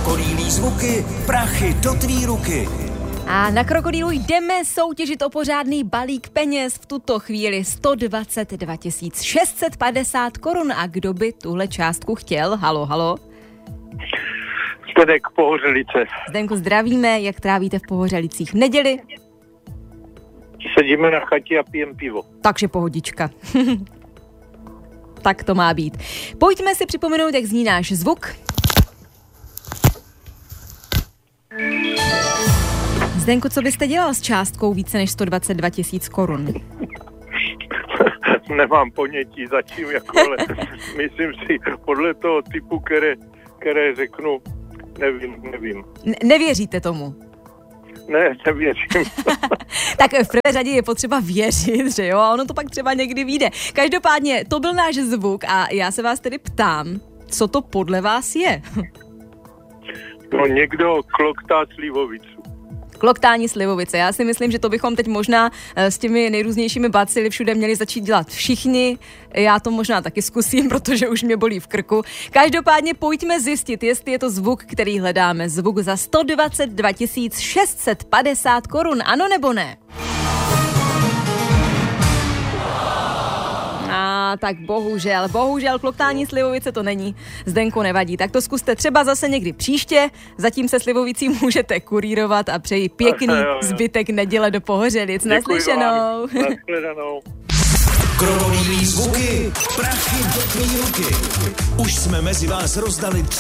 Krokodýlí zvuky, prachy do tvý ruky. A na Krokodýlu jdeme soutěžit o pořádný balík peněz, v tuto chvíli 122 650 korun. A kdo by tuhle částku chtěl? Halo, halo. Zdeněk, Pohořelice. Zdenku, zdravíme, jak trávíte v Pohořelicích v neděli? Sedíme na chatě a pijeme pivo. Takže pohodička. Tak to má být. Pojďme si připomenout, jak zní náš zvuk. Zdenku, co byste dělal s částkou více než 122 000 korun? Nemám ponětí zatím, ale myslím si, podle toho typu, které řeknu, nevím. Nevěříte tomu? Ne, nevěřím. Tak v prvé řadě je potřeba věřit, že jo? A ono to pak třeba někdy vyjde. Každopádně, to byl náš zvuk a já se vás tedy ptám, co to podle vás je? No někdo kloktá slivovicu. Kloktání slivovice. Já si myslím, že to bychom teď možná s těmi nejrůznějšími bacily všude měli začít dělat všichni. Já to možná taky zkusím, protože už mě bolí v krku. Každopádně pojďme zjistit, jestli je to zvuk, který hledáme. Zvuk za 122 650 korun. Ano nebo ne? Tak bohužel kloktání slivovice to není. Zdenku, nevadí. Tak to zkuste třeba zase někdy příště. Zatím se slivovicí můžete kurírovat a přeji pěkný zbytek neděle do Pohořelic. Naslyšenou. Nashledanou. Krokodýlí zvuky, prachy do tvý ruky. Už jsme mezi vás rozdali